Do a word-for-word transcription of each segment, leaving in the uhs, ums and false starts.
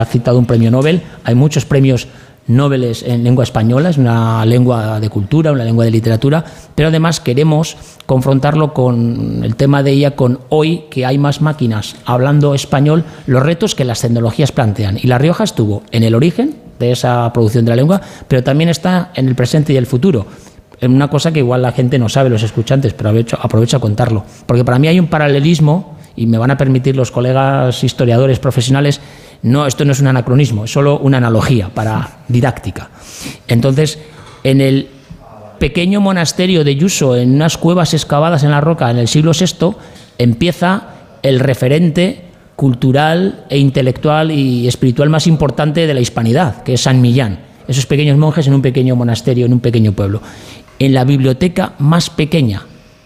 ha citado un premio Nobel, hay muchos premios Nobel en lengua española, es una lengua de cultura, una lengua de literatura, pero además queremos confrontarlo con el tema de ella, con hoy que hay más máquinas hablando español, los retos que las tecnologías plantean. Y La Rioja estuvo en el origen de esa producción de la lengua, pero también está en el presente y el futuro. Es una cosa que igual la gente no sabe, los escuchantes, pero aprovecho, aprovecho a contarlo. Porque para mí hay un paralelismo, y me van a permitir los colegas historiadores profesionales, no, esto no es un anacronismo, es solo una analogía para didáctica. Entonces, en el pequeño monasterio de Yuso, en unas cuevas excavadas en la roca en el siglo sexto, empieza el referente cultural e intelectual y espiritual más importante de la hispanidad, que es San Millán. Esos pequeños monjes en un pequeño monasterio, en un pequeño pueblo. En la biblioteca más pequeña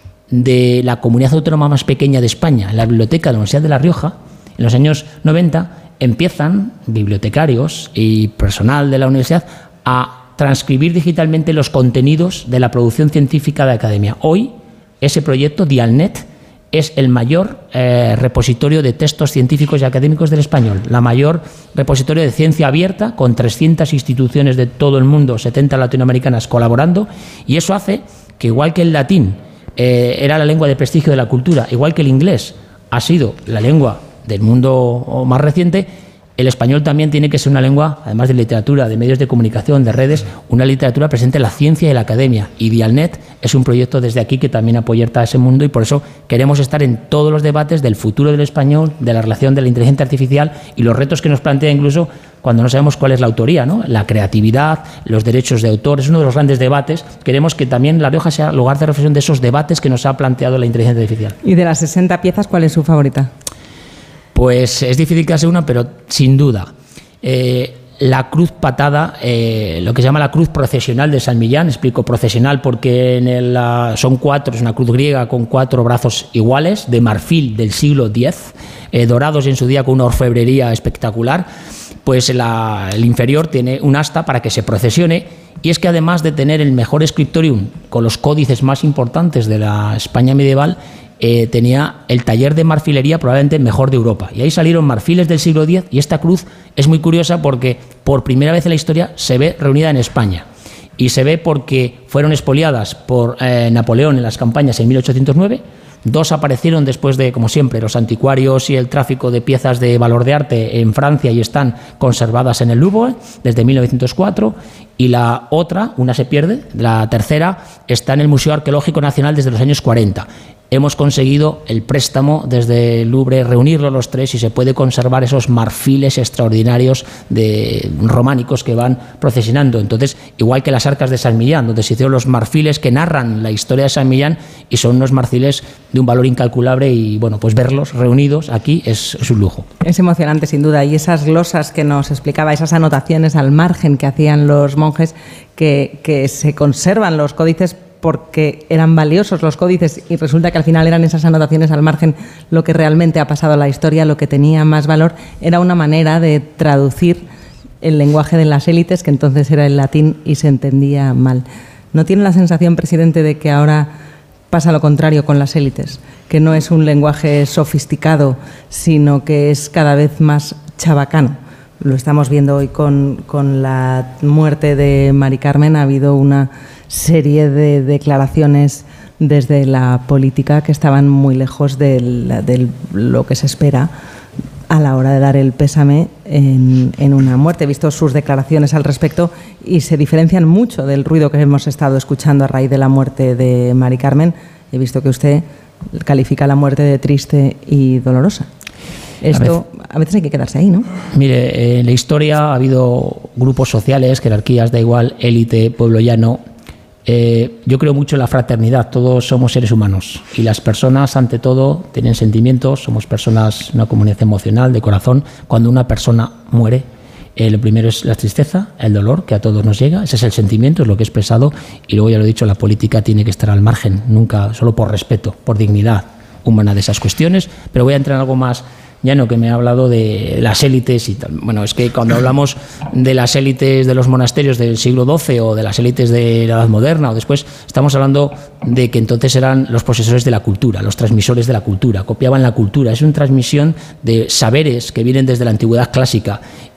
de la comunidad autónoma más pequeña de España, en la biblioteca de la Universidad de La Rioja, en los años noventa, empiezan bibliotecarios y personal de la universidad a transcribir digitalmente los contenidos de la producción científica de la academia. Hoy, ese proyecto, Dialnet, es el mayor eh, repositorio de textos científicos y académicos del español, la mayor repositorio de ciencia abierta, con trescientas instituciones de todo el mundo, setenta latinoamericanas colaborando, y eso hace que, igual que el latín eh, era la lengua de prestigio de la cultura, igual que el inglés ha sido la lengua del mundo más reciente, el español también tiene que ser una lengua, además de literatura, de medios de comunicación, de redes, una literatura presente en la ciencia y la academia. Y Dialnet es un proyecto desde aquí que también apoya a ese mundo, y por eso queremos estar en todos los debates del futuro del español, de la relación de la inteligencia artificial y los retos que nos plantea incluso cuando no sabemos cuál es la autoría, ¿no? La creatividad, los derechos de autor, es uno de los grandes debates. Queremos que también La Rioja sea lugar de reflexión de esos debates que nos ha planteado la inteligencia artificial. Y de las sesenta piezas, ¿cuál es su favorita? Pues es difícil que sea una, pero sin duda. Eh, la cruz patada, eh, lo que se llama la cruz procesional de San Millán, explico procesional porque en el, uh, son cuatro, es una cruz griega con cuatro brazos iguales, de marfil del siglo diez, eh, dorados en su día con una orfebrería espectacular. Pues la, el inferior tiene un asta para que se procesione, y es que además de tener el mejor scriptorium con los códices más importantes de la España medieval, Eh, tenía el taller de marfilería probablemente mejor de Europa, y ahí salieron marfiles del siglo diez, y esta cruz es muy curiosa porque por primera vez en la historia se ve reunida en España, y se ve porque fueron expoliadas por eh, Napoleón en las campañas en mil ochocientos nueve, dos aparecieron después de, como siempre, los anticuarios y el tráfico de piezas de valor de arte en Francia, y están conservadas en el Louvre desde mil novecientos cuatro, y la otra, una se pierde, la tercera está en el Museo Arqueológico Nacional desde los años cuarenta. Hemos conseguido el préstamo desde el Louvre, reunirlo los tres, y se puede conservar esos marfiles extraordinarios de románicos que van procesionando. Entonces, igual que las arcas de San Millán, donde se hicieron los marfiles que narran la historia de San Millán, y son unos marfiles de un valor incalculable, y bueno, pues verlos reunidos aquí es, es un lujo. Es emocionante, sin duda, y esas glosas que nos explicaba, esas anotaciones al margen que hacían los monjes, que, que se conservan los códices porque eran valiosos los códices, y resulta que al final eran esas anotaciones al margen lo que realmente ha pasado a la historia, lo que tenía más valor. Era una manera de traducir el lenguaje de las élites, que entonces era el latín y se entendía mal. ¿No tiene la sensación, presidente, de que ahora pasa lo contrario con las élites? Que no es un lenguaje sofisticado, sino que es cada vez más chabacano. Lo estamos viendo hoy con, con la muerte de Mari Carmen. Ha habido una serie de declaraciones desde la política que estaban muy lejos de, la, de lo que se espera a la hora de dar el pésame en, en una muerte. He visto sus declaraciones al respecto y se diferencian mucho del ruido que hemos estado escuchando a raíz de la muerte de Mari Carmen. He visto que usted califica la muerte de triste y dolorosa. Esto a veces, a veces hay que quedarse ahí, ¿no? Mire, en la historia ha habido grupos sociales, jerarquías, da igual, élite, pueblo llano. Eh, yo creo mucho en la fraternidad. Todos somos seres humanos, y las personas, ante todo, tienen sentimientos. Somos personas, una comunidad emocional, de corazón. Cuando una persona muere, eh, lo primero es la tristeza, el dolor, que a todos nos llega. Ese es el sentimiento, es lo que he expresado. Y luego, ya lo he dicho, la política tiene que estar al margen, nunca, solo por respeto, por dignidad humana de esas cuestiones. Pero voy a entrar en algo más llano, que me ha hablado de las élites y tal. Bueno, es que cuando hablamos de las élites de los monasterios del siglo doce, o de las élites de la Edad Moderna, o después, estamos hablando de que entonces eran los posesores de la cultura, los transmisores de la cultura, copiaban la cultura. Es una transmisión de saberes que vienen desde la antigüedad clásica,